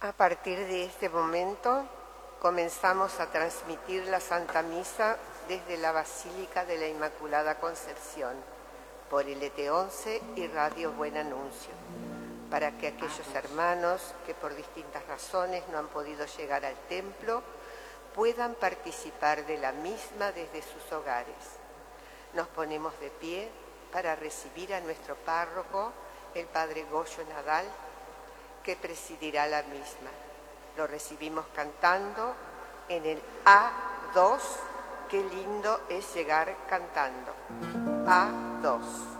A partir de este momento comenzamos a transmitir la Santa Misa desde la Basílica de la Inmaculada Concepción por LT11 y Radio Buen Anuncio, para que aquellos hermanos que por distintas razones no han podido llegar al templo puedan participar de la misma desde sus hogares. Nos ponemos de pie para recibir a nuestro párroco, el Padre Goyo Nadal, que presidirá la misma. Lo recibimos cantando en el A2. Qué lindo es llegar cantando. A2.